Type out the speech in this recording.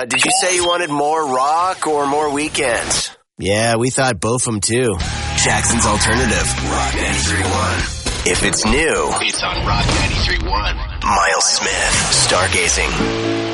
Did you say you wanted more rock or more weekends? Yeah, we thought both of them too. Jackson's Alternative, Rock 93.1. If it's new, it's on Rock 93.1. Miles Smith, Stargazing.